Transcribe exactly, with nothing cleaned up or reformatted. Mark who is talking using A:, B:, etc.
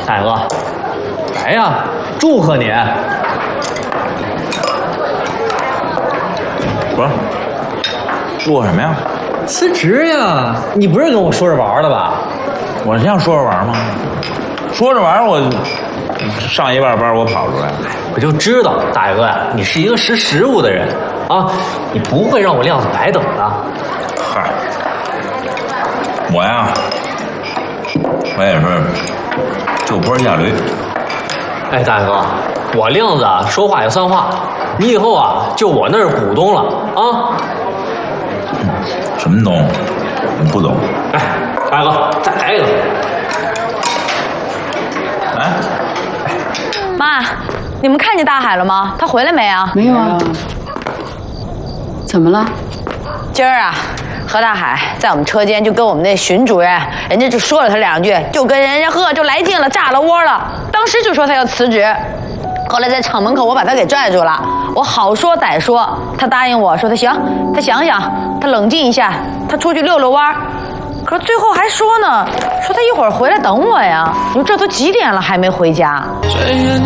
A: 大哥，来呀，祝贺你！
B: 不是，祝贺什么呀？
A: 辞职呀！你不是跟我说着玩的吧？
B: 我像说着玩吗？说着玩，我上一半班我跑出来。
A: 我就知道，大哥呀，你是一个识时务的人啊，你不会让我亮子白等的。
B: 嗨，我呀，我也是就坡下驴。
A: 哎，大哥，我亮子啊说话也算话，你以后啊就我那儿股东了啊。
B: 什么东西？你不懂。
A: 哎，大哥，再来一个。
B: 哎，
C: 妈，你们看见大海了吗？他回来没啊？
D: 没有啊。怎么了？
C: 今儿啊，何大海在我们车间就跟我们那巡主任，人家就说了他两句，就跟人家贺就来劲了，炸了窝了。当时就说他要辞职，后来在厂门口我把他给拽住了，我好说歹说，他答应我说他行，他想想，他冷静一下，他出去遛遛弯。可是最后还说呢，说他一会儿回来等我呀。你说这都几点了还没回家？